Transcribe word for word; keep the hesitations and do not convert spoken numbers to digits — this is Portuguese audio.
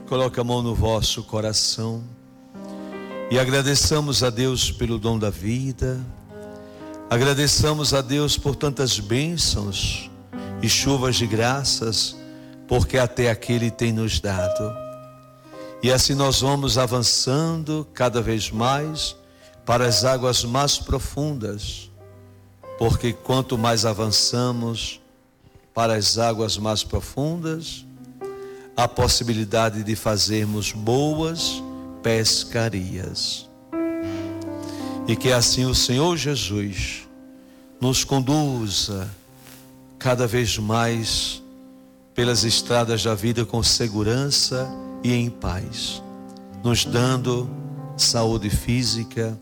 Coloque a mão no vosso coração e agradeçamos a Deus pelo dom da vida. Agradeçamos a Deus por tantas bênçãos e chuvas de graças, porque até aqui Ele tem nos dado. E assim nós vamos avançando cada vez mais para as águas mais profundas, porque quanto mais avançamos para as águas mais profundas, há possibilidade de fazermos boas pescarias. E que assim o Senhor Jesus nos conduza cada vez mais pelas estradas da vida com segurança e em paz, nos dando saúde física,